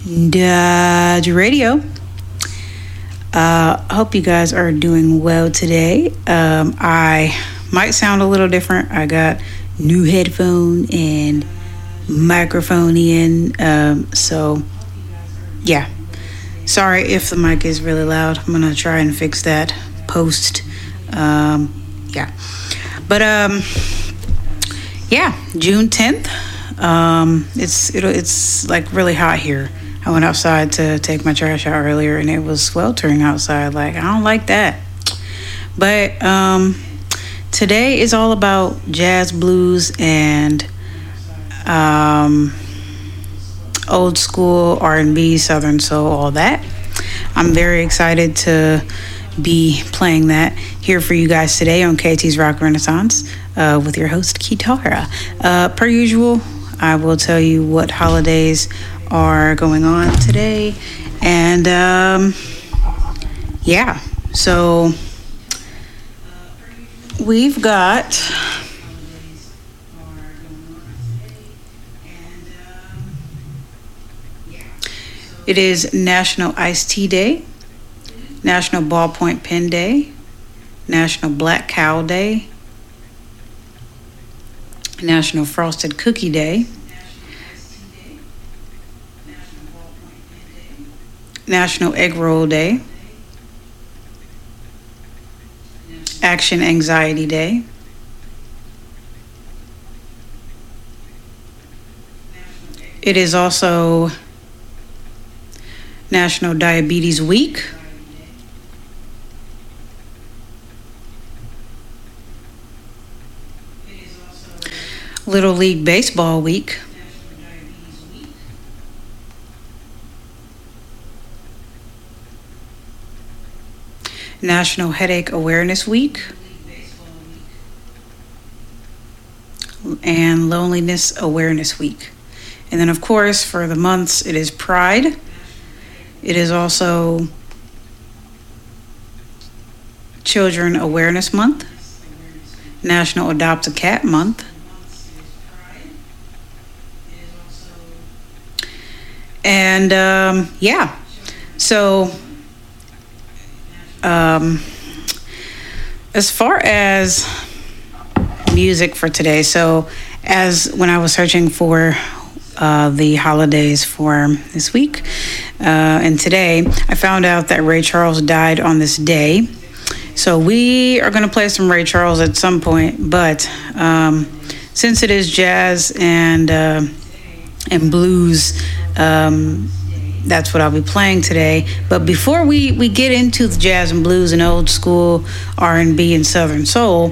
Dodge Radio. Hope you guys are doing well today. I might sound a little different. I got new headphone and microphone in. So, yeah. Sorry if the mic is really loud. I'm going to try and fix that post. Yeah. But, yeah, June 10th. It's like really hot here. I went outside to take my trash out earlier and it was sweltering outside. Like, I don't like that. But today is all about jazz, blues, and old school R&B, Southern soul, all that. I'm very excited to be playing that here for you guys today on KT's Rock Renaissance with your host, Kitara. Per usual, I will tell you what holidays are going on today. And yeah, so we've got it is National Iced Tea Day, National Ballpoint Pen Day, National Black Cow Day, National Frosted Cookie Day, National Egg Roll Day, Action Anxiety Day, it is also National Diabetes Week, Little League Baseball Week, National Headache Awareness Week, and Loneliness Awareness Week. And then, of course, for the months, it is Pride. It is also Children Awareness Month, National Adopt a Cat Month, and yeah, so as far as music for today, so as when I was searching for the holidays for this week and today, I found out that Ray Charles died on this day. So we are going to play some Ray Charles at some point, but since it is jazz and blues, that's what I'll be playing today. But before we get into the jazz and blues and old school R&B and Southern soul,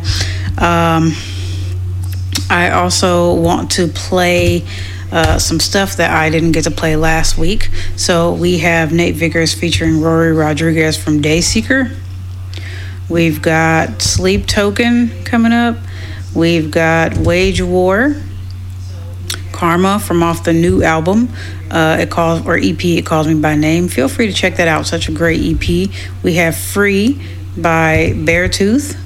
I also want to play some stuff that I didn't get to play last week. So we have Nate Vickers featuring Rory Rodriguez from Dayseeker. We've got Sleep Token coming up. We've got Wage War, Karma from off the new album, EP, It Calls Me By Name. Feel free to check that out. Such a great EP. We have Free by Beartooth.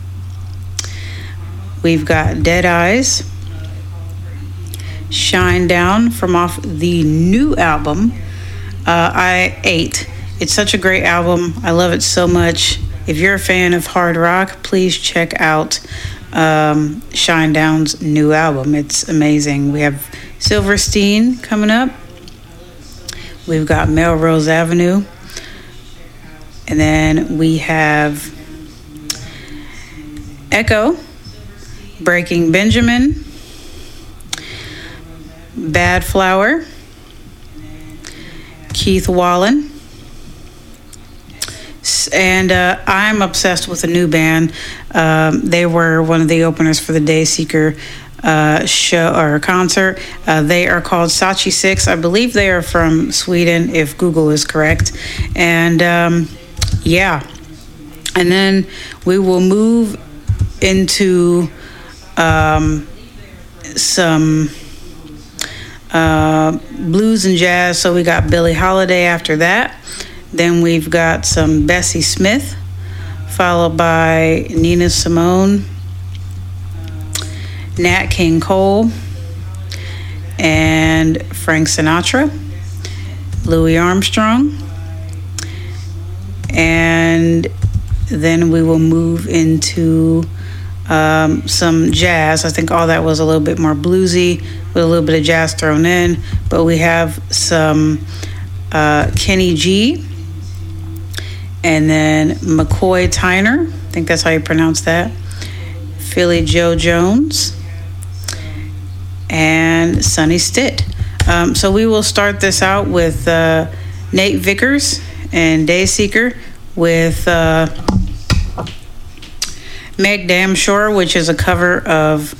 We've got Dead Eyes, Shine Down from off the new album, I 8. It's such a great album. I love it so much. If you're a fan of hard rock, please check out Shine Down's new album. It's amazing. We have Silverstein coming up. We've got Melrose Avenue. And then we have Echo, Breaking Benjamin, Bad Flower, Keith Wallen. And I'm obsessed with a new band. They were one of the openers for the Dayseeker show or concert. They are called Sachi 6. I believe they are from Sweden, if Google is correct. And yeah. And then we will move into some blues and jazz. So we got Billie Holiday after that. Then we've got some Bessie Smith, followed by Nina Simone, Nat King Cole, and Frank Sinatra. Louis Armstrong. And then we will move into some jazz. I think all that was a little bit more bluesy with a little bit of jazz thrown in. But we have some Kenny G, and then McCoy Tyner. I think that's how you pronounce that. Philly Joe Jones, and Sonny Stitt. So we will start this out with Nate Vickers and Dayseeker with Meg Damn Sure, which is a cover of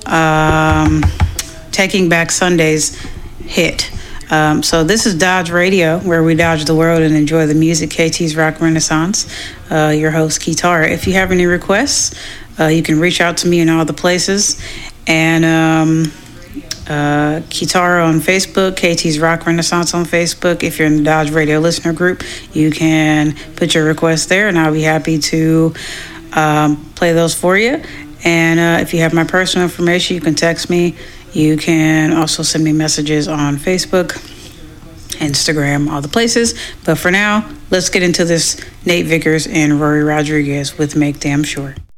Taking Back Sunday's hit. So this is Dodge Radio, where we dodge the world and enjoy the music. KT's Rock Renaissance. Your host, Kitara. If you have any requests, you can reach out to me in all the places. And Kitara on Facebook, KT's Rock Renaissance on Facebook. If you're in the Dodge Radio listener group, you can put your request there, and I'll be happy to play those for you. And if you have my personal information, you can text me. You can also send me messages on Facebook, Instagram, all the places. But for now, let's get into this Nate Vickers and Rory Rodriguez with Make Damn Sure.